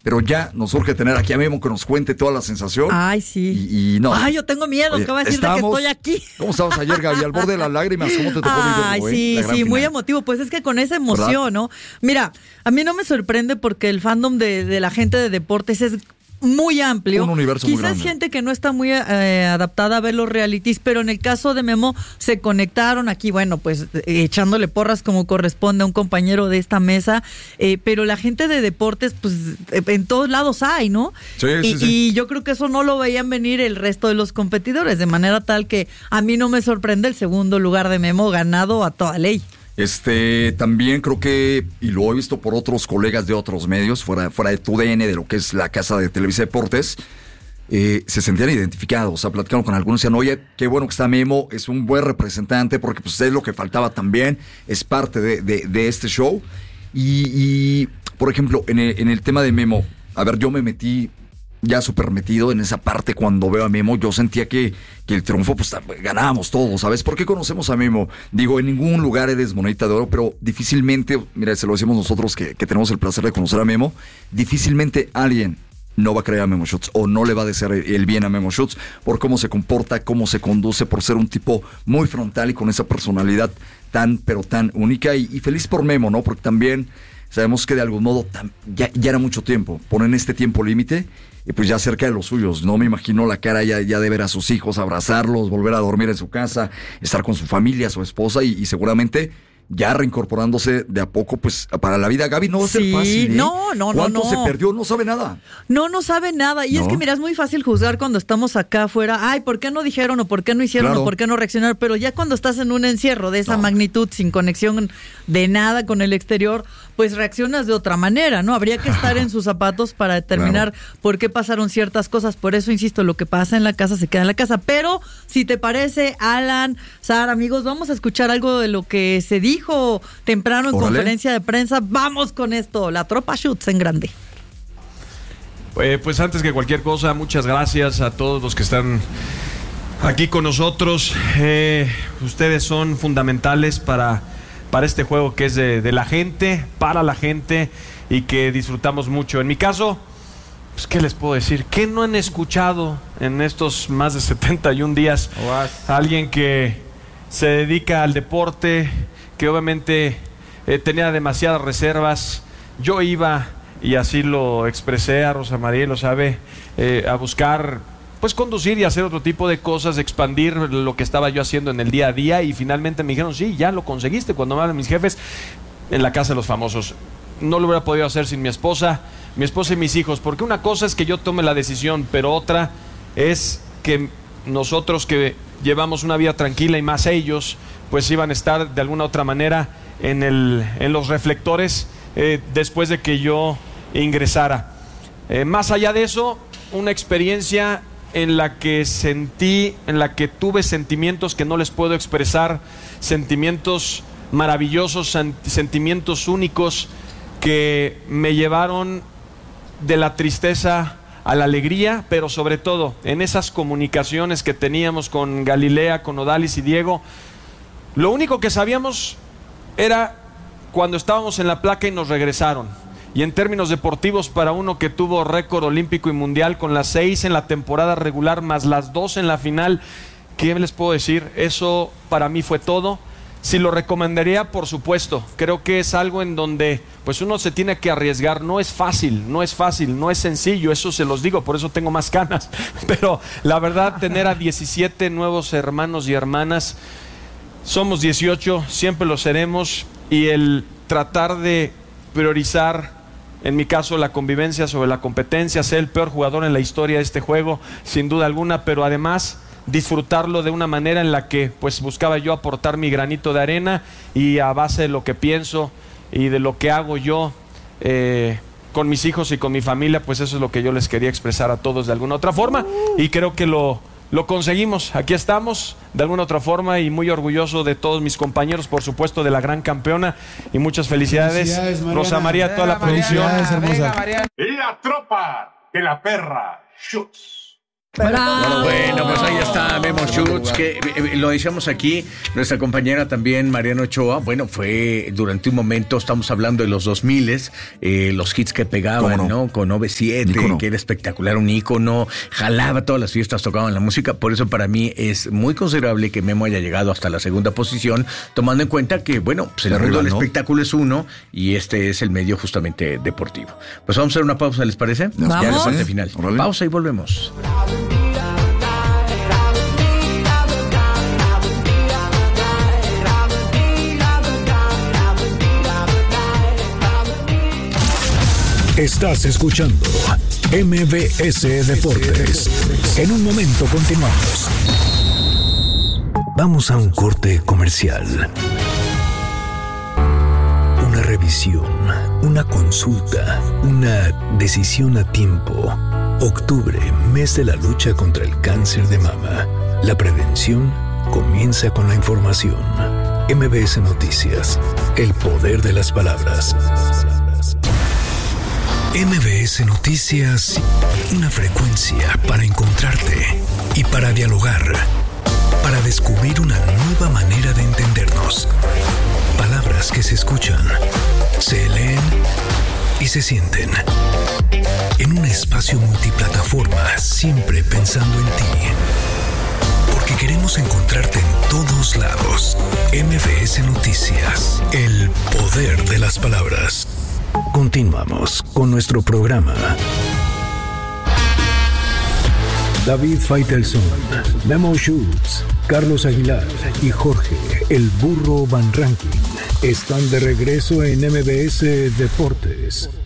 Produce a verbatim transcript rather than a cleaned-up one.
pero ya nos urge tener aquí a Memo que nos cuente toda la sensación. Ay, sí. Y, y no. Ay, yo tengo miedo. Oye, ¿qué va a decir estamos, de que estoy aquí? ¿Cómo estabas ayer, Gaby? Al borde de las lágrimas. ¿Cómo te tocó Ay, vivirlo, sí, eh? sí, muy emotivo. Pues es que con esa emoción, ¿verdad? ¿No? Mira, a mí no me sorprende porque el fandom de, de la gente de deportes es muy amplio. Un universo muy grande. Quizás gente que no está muy eh, adaptada a ver los realities, pero en el caso de Memo se conectaron aquí, bueno, pues eh, echándole porras como corresponde a un compañero de esta mesa, eh, pero la gente de deportes, pues eh, en todos lados hay, ¿no? Sí, y, sí, sí. y yo creo que eso no lo veían venir el resto de los competidores, de manera tal que a mí no me sorprende el segundo lugar de Memo ganado a toda ley. Este, también creo que, y lo he visto por otros colegas de otros medios, fuera, fuera de T U D N, de lo que es la casa de Televisa Deportes, eh, se sentían identificados, o sea, platicaron con algunos, decían, oye, qué bueno que está Memo, es un buen representante, porque pues es lo que faltaba también, es parte de, de, de este show, y, y, por ejemplo, en el, en el tema de Memo, a ver, yo me metí ya súper metido en esa parte cuando veo a Memo, yo sentía que, que el triunfo, pues ganábamos todos, ¿sabes? ¿Por qué conocemos a Memo? Digo, en ningún lugar eres monedita de oro, pero difícilmente, mira, se lo decimos nosotros que, que tenemos el placer de conocer a Memo, difícilmente alguien no va a creer a Memo Schutz o no le va a desear el bien a Memo Schutz por cómo se comporta, cómo se conduce, por ser un tipo muy frontal y con esa personalidad tan, pero tan única, y, y feliz por Memo, ¿no? Porque también sabemos que de algún modo tan, ya, ya era mucho tiempo, ponen este tiempo límite y pues ya cerca de los suyos, no me imagino la cara ya, ya de ver a sus hijos, abrazarlos, volver a dormir en su casa, estar con su familia, su esposa y, y seguramente ya reincorporándose de a poco pues para la vida. Gaby, no va a ser sí, fácil, ¿eh? no, no, no, ¿Cuánto no. se perdió? No sabe nada. No, no sabe nada. Y ¿No? es que, mira, es muy fácil juzgar cuando estamos acá afuera. Ay, ¿por qué no dijeron o por qué no hicieron Claro. o por qué no reaccionaron? Pero ya cuando estás en un encierro de esa No. magnitud, sin conexión de nada con el exterior, pues reaccionas de otra manera, ¿no? Habría que estar en sus zapatos para determinar Claro. por qué pasaron ciertas cosas. Por eso, insisto, lo que pasa en la casa se queda en la casa. Pero, si te parece, Alan, Sara, amigos, vamos a escuchar algo de lo que se dijo temprano en Órale. conferencia de prensa. Vamos con esto. La tropa Schutz en grande. Eh, pues antes que cualquier cosa, muchas gracias a todos los que están aquí con nosotros. Eh, ustedes son fundamentales para, para este juego que es de, de la gente, para la gente y que disfrutamos mucho. En mi caso, pues, ¿qué les puedo decir? ¿Qué no han escuchado en estos más de setenta y un días? A alguien que se dedica al deporte, que obviamente eh, tenía demasiadas reservas. Yo iba, y así lo expresé a Rosa María, lo sabe, eh, a buscar, pues conducir y hacer otro tipo de cosas, expandir lo que estaba yo haciendo en el día a día, y finalmente me dijeron, sí, ya lo conseguiste, cuando me hablan mis jefes, en la casa de los famosos. No lo hubiera podido hacer sin mi esposa, mi esposa y mis hijos, porque una cosa es que yo tome la decisión, pero otra es que nosotros que llevamos una vida tranquila y más ellos, pues iban a estar de alguna otra manera en, el, en los reflectores eh, después de que yo ingresara. Eh, más allá de eso, una experiencia en la que sentí, en la que tuve sentimientos que no les puedo expresar, sentimientos maravillosos, sentimientos únicos que me llevaron de la tristeza a la alegría, pero sobre todo en esas comunicaciones que teníamos con Galilea, con Odalis y Diego. Lo único que sabíamos era cuando estábamos en la placa y nos regresaron. Y en términos deportivos, para uno que tuvo récord olímpico y mundial con las seis en la temporada regular más las dos en la final, ¿qué les puedo decir? Eso para mí fue todo. Si lo recomendaría, por supuesto. Creo que es algo en donde pues uno se tiene que arriesgar. No es fácil, no es fácil, no es sencillo. Eso se los digo, por eso tengo más canas. Pero la verdad, tener a diecisiete nuevos hermanos y hermanas, somos dieciocho, siempre lo seremos. Y el tratar de priorizar, en mi caso, la convivencia sobre la competencia, ser el peor jugador en la historia de este juego, sin duda alguna, pero además disfrutarlo de una manera en la que pues buscaba yo aportar mi granito de arena, y a base de lo que pienso y de lo que hago yo eh, con mis hijos y con mi familia, pues eso es lo que yo les quería expresar a todos de alguna otra forma, y creo que lo, lo conseguimos. Aquí estamos de alguna otra forma, y muy orgulloso de todos mis compañeros, por supuesto de la gran campeona, y muchas felicidades, felicidades Rosa María, toda la producción. Venga, la tropa de la perra Schutz. ¡Bravo! Bueno, pues ahí está Memo Schutz, que eh, lo decíamos aquí, nuestra compañera también, Mariana Ochoa. Bueno, fue durante un momento, estamos hablando de los dos miles, eh, los hits que pegaban, no? ¿no? Con O V siete, Ícono. que era espectacular, un ícono, jalaba todas las fiestas, tocaban la música. Por eso para mí es muy considerable que Memo haya llegado hasta la segunda posición, tomando en cuenta que, bueno, pues el Arriba, mundo del ¿no? espectáculo es uno y este es el medio justamente deportivo. Pues vamos a hacer una pausa, ¿les parece? Vamos. Ya en la parte final. Órale. Pausa y volvemos. Estás escuchando M V S Deportes. En un momento continuamos. Vamos a un corte comercial. Una revisión, una consulta, una decisión a tiempo. Octubre, mes de la lucha contra el cáncer de mama. La prevención comienza con la información. M V S Noticias, el poder de las palabras. M V S Noticias, una frecuencia para encontrarte y para dialogar, para descubrir una nueva manera de entendernos. Palabras que se escuchan, se leen y se sienten. En un espacio multiplataforma, siempre pensando en ti. Porque queremos encontrarte en todos lados. M V S Noticias, el poder de las palabras. Continuamos con nuestro programa. David Faitelson, Memo Schutz, Carlos Aguilar y Jorge El Burro Van Rankin están de regreso en M V S Deportes.